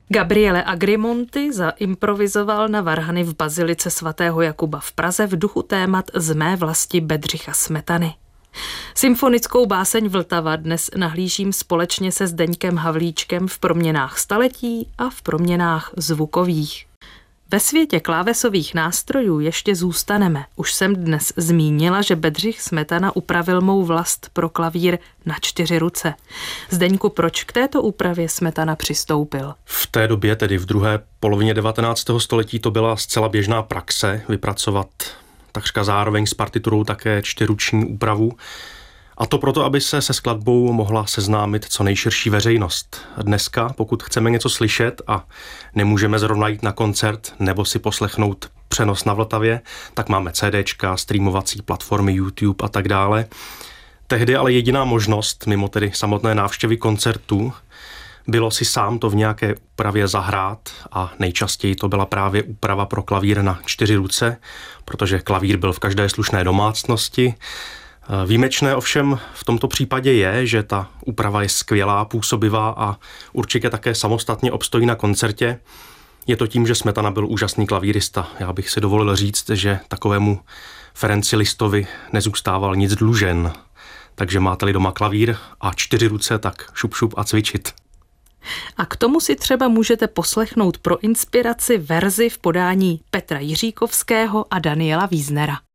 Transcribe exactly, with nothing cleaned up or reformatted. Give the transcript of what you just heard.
Gabriele Agrimonti zaimprovizoval na varhany v bazilice svatého Jakuba v Praze v duchu témat Z mé vlasti Bedřicha Smetany. Symfonickou báseň Vltava dnes nahlížím společně se Zdeňkem Havlíčkem v proměnách staletí a v proměnách zvukových. Ve světě klávesových nástrojů ještě zůstaneme. Už jsem dnes zmínila, že Bedřich Smetana upravil mou vlast pro klavír na čtyři ruce. Zdeňku, proč k této úpravě Smetana přistoupil? V té době, tedy v druhé polovině devatenáctého století, to byla zcela běžná praxe vypracovat takřka zároveň s partiturou také čtyřruční úpravu. A to proto, aby se se skladbou mohla seznámit co nejširší veřejnost. Dneska, pokud chceme něco slyšet a nemůžeme zrovna jít na koncert nebo si poslechnout přenos na Vltavě, tak máme CDčka, streamovací platformy, YouTube a tak dále. Tehdy ale jediná možnost, mimo tedy samotné návštěvy koncertů, bylo si sám to v nějaké úpravě zahrát a nejčastěji to byla právě úprava pro klavír na čtyři ruce, protože klavír byl v každé slušné domácnosti. Výjimečné ovšem v tomto případě je, že ta úprava je skvělá, působivá a určitě také samostatně obstojí na koncertě. Je to tím, že Smetana byl úžasný klavírista. Já bych si dovolil říct, že takovému Ferenci Listovi nezůstával nic dlužen. Takže máte-li doma klavír a čtyři ruce, tak šup šup a cvičit. A k tomu si třeba můžete poslechnout pro inspiraci verzi v podání Petra Jiříkovského a Daniela Wiesnera.